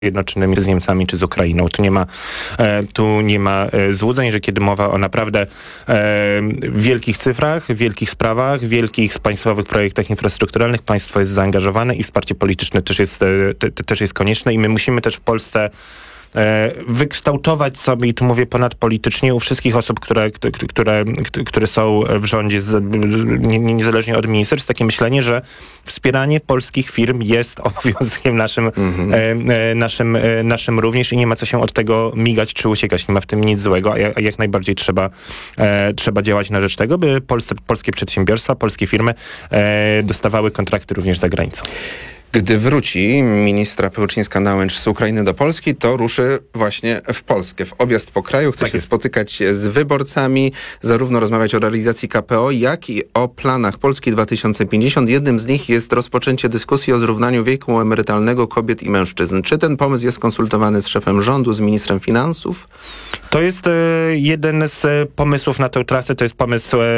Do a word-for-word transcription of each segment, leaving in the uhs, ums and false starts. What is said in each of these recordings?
Zjednoczonymi, czy z Niemcami, czy z Ukrainą. Tu nie ma, e, tu nie ma e, złudzeń, że kiedy mowa o naprawdę e, wielkich cyfrach, wielkich sprawach, wielkich państwowych projektach infrastrukturalnych, państwo jest zaangażowane i wsparcie polityczne też jest, e, te, te, też jest konieczne i my musimy też w Polsce e, wykształtować sobie, i tu mówię ponadpolitycznie, u wszystkich osób, które, które, które są w rządzie, z, nie, niezależnie od ministerstw, takie myślenie, że wspieranie polskich firm jest obowiązkiem naszym, mm-hmm. e, e, naszym, e, naszym również i nie ma co się od tego migać czy uciekać. Nie ma w tym nic złego, a jak, a jak najbardziej trzeba, e, trzeba działać na rzecz tego, by polsce, polskie przedsiębiorstwa, polskie firmy e, dostawały kontrakty również za granicą. Gdy wróci ministra Pełczyńska-Nałęcz z Ukrainy do Polski, to ruszy właśnie w Polskę, w objazd po kraju. Chce tak się jest. spotykać z wyborcami, zarówno rozmawiać o realizacji K P O, jak i o planach Polski dwa tysiące pięćdziesiąt. Jednym z nich jest rozpoczęcie dyskusji o zrównaniu wieku emerytalnego kobiet i mężczyzn. Czy ten pomysł jest konsultowany z szefem rządu, z ministrem finansów? To jest e, jeden z pomysłów na tę trasę, to jest pomysł e,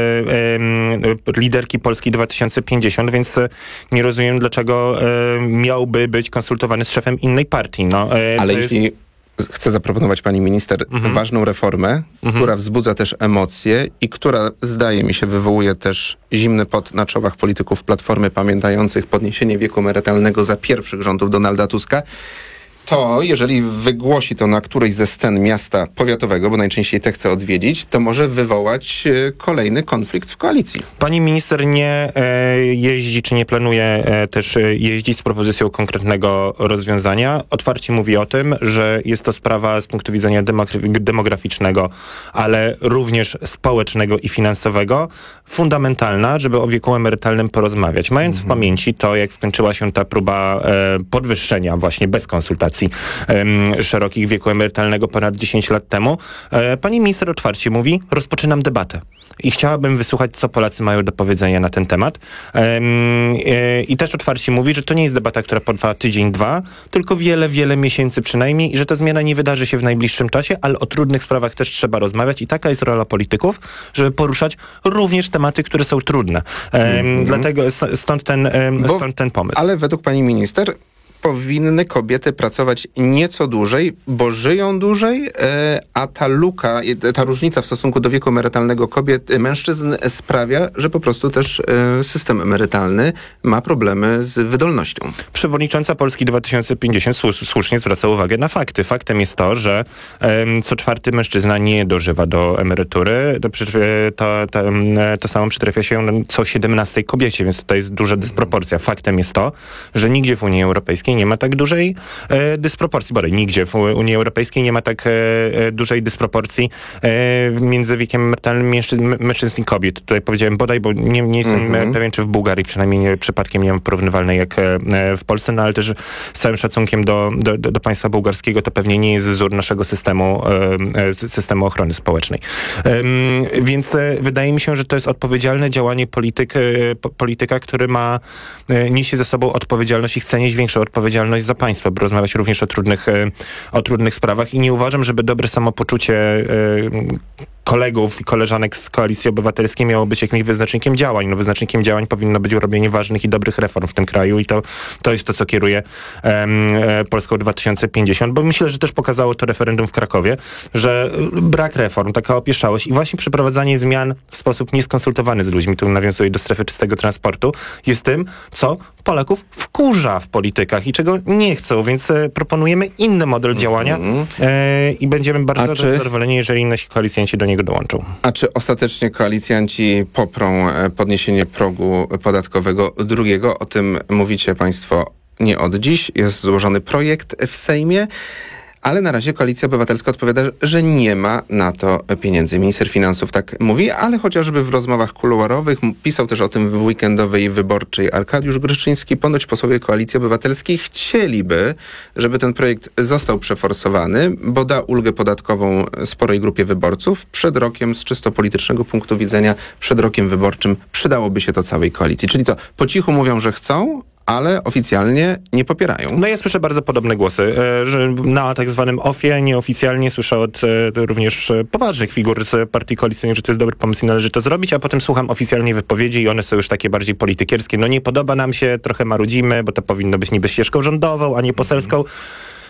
e, liderki Polski dwa tysiące pięćdziesiąt, więc e, nie rozumiem, dlaczego e, miałby być konsultowany z szefem innej partii. No, e, Ale jeśli jest... chce zaproponować pani minister mhm. ważną reformę, mhm. która wzbudza też emocje i która, zdaje mi się, wywołuje też zimny pot na czołach polityków Platformy pamiętających podniesienie wieku emerytalnego za pierwszych rządów Donalda Tuska, to jeżeli wygłosi to na którejś ze scen miasta powiatowego, bo najczęściej te chce odwiedzić, to może wywołać e, kolejny konflikt w koalicji. Pani minister nie e, jeździ, czy nie planuje e, też jeździć z propozycją konkretnego rozwiązania. Otwarcie mówi o tym, że jest to sprawa z punktu widzenia demogra- demograficznego, ale również społecznego i finansowego, fundamentalna, żeby o wieku emerytalnym porozmawiać. Mając mhm. w pamięci to, jak skończyła się ta próba e, podwyższenia właśnie bez konsultacji Um, szerokich wieku emerytalnego ponad dziesięć lat temu, e, pani minister otwarcie mówi, rozpoczynam debatę. I chciałabym wysłuchać, co Polacy mają do powiedzenia na ten temat. Um, e, I też otwarcie mówi, że to nie jest debata, która potrwa tydzień, dwa, tylko wiele, wiele miesięcy przynajmniej i że ta zmiana nie wydarzy się w najbliższym czasie, ale o trudnych sprawach też trzeba rozmawiać i taka jest rola polityków, żeby poruszać również tematy, które są trudne. Um, mm-hmm. Dlatego stąd ten, um, Bo, stąd ten pomysł. Ale według pani minister powinny kobiety pracować nieco dłużej, bo żyją dłużej, e, a ta luka, ta różnica w stosunku do wieku emerytalnego kobiet, mężczyzn sprawia, że po prostu też e, system emerytalny ma problemy z wydolnością. Przewodnicząca Polski dwa tysiące pięćdziesiąt słu- słusznie zwraca uwagę na fakty. Faktem jest to, że e, co czwarty mężczyzna nie dożywa do emerytury. To, to, to, to samo przytrafia się co siedemnastej kobiecie, więc tutaj jest duża dysproporcja. Faktem jest to, że nigdzie w Unii Europejskiej nie ma tak dużej e, dysproporcji, bodaj nigdzie w Unii Europejskiej nie ma tak e, dużej dysproporcji e, między wiekiem emerytalnym mężczyzn, mężczyzn i kobiet. Tutaj powiedziałem bodaj, bo nie, nie jestem mm-hmm. pewien, czy w Bułgarii przynajmniej nie, przypadkiem nie mam porównywalnej jak e, w Polsce, no ale też z całym szacunkiem do, do, do państwa bułgarskiego to pewnie nie jest wzór naszego systemu, e, systemu ochrony społecznej. E, więc e, wydaje mi się, że to jest odpowiedzialne działanie polityk, e, polityka, który ma, e, niesie ze sobą odpowiedzialność i chce nieść większą odpowiedzialność za państwo, by rozmawiać również o trudnych, o trudnych sprawach i nie uważam, żeby dobre samopoczucie kolegów i koleżanek z Koalicji Obywatelskiej miało być jakimś wyznacznikiem działań. No, wyznacznikiem działań powinno być robienie ważnych i dobrych reform w tym kraju i to, to jest to, co kieruje um, Polską dwa tysiące pięćdziesiąt, bo myślę, że też pokazało to referendum w Krakowie, że brak reform, taka opieszałość i właśnie przeprowadzanie zmian w sposób nieskonsultowany z ludźmi, tu nawiązuje do strefy czystego transportu, jest tym, co Polaków wkurza w politykach i czego nie chcą, więc e, proponujemy inny model działania mm-hmm. e, i będziemy bardzo czy... zadowoleni, jeżeli nasi koalicjanci do niego dołączą. A czy ostatecznie koalicjanci poprą podniesienie progu podatkowego drugiego? O tym mówicie państwo nie od dziś. Jest złożony projekt w Sejmie. Ale na razie Koalicja Obywatelska odpowiada, że nie ma na to pieniędzy. Minister finansów tak mówi, ale chociażby w rozmowach kuluarowych, pisał też o tym w weekendowej wyborczej Arkadiusz Grzyczyński, ponoć posłowie Koalicji Obywatelskiej chcieliby, żeby ten projekt został przeforsowany, bo da ulgę podatkową sporej grupie wyborców. Przed rokiem, z czysto politycznego punktu widzenia, przed rokiem wyborczym przydałoby się to całej koalicji. Czyli co, po cichu mówią, że chcą, ale oficjalnie nie popierają. No ja słyszę bardzo podobne głosy, że na tak zwanym ofie nieoficjalnie słyszę od również poważnych figur z partii koalicyjnej, że to jest dobry pomysł i należy to zrobić, a potem słucham oficjalnie wypowiedzi i one są już takie bardziej politykierskie. No nie podoba nam się, trochę marudzimy, bo to powinno być niby ścieżką rządową, a nie poselską.